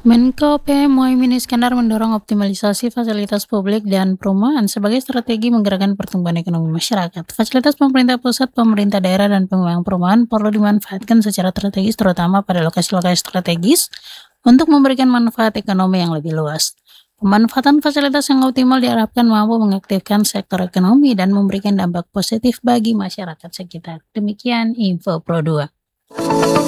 Menko Muhaimin Iskandar mendorong optimalisasi fasilitas publik dan perumahan sebagai strategi menggerakkan pertumbuhan ekonomi masyarakat. Fasilitas pemerintah pusat, pemerintah daerah, dan pembangunan perumahan perlu dimanfaatkan secara strategis terutama pada lokasi-lokasi strategis untuk memberikan manfaat ekonomi yang lebih luas. Pemanfaatan fasilitas yang optimal diharapkan mampu mengaktifkan sektor ekonomi dan memberikan dampak positif bagi masyarakat sekitar. Demikian info Pro 2.